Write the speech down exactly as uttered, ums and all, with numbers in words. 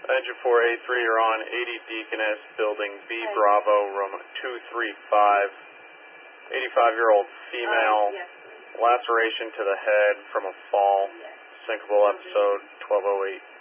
Engine four A three, you're on eighty Deaconess, building B Bravo, room two three five. eighty-five-year-old female, Uh, yes. laceration to the head from a fall, Yes. syncopal episode, twelve oh eight.